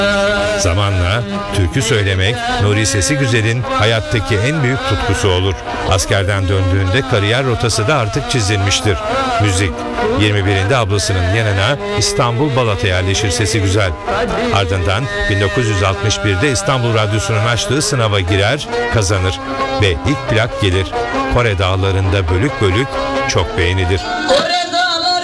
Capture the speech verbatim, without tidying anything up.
Zamanla türkü söylemek Nuri Sesigüzel'in hayattaki en büyük tutkusu olur. Askerden döndüğünde kariyer rotası da artık çizilmiştir. Müzik. yirmi birinde ablasının yanına İstanbul Balat'a yerleşir Sesigüzel. Ardından bin dokuz yüz altmış birde İstanbul Radyosu'nun açtığı sınava girer, kazanır ve ilk plak gelir. Kore Dağları'nda bölük bölük çok beğenilir. Kore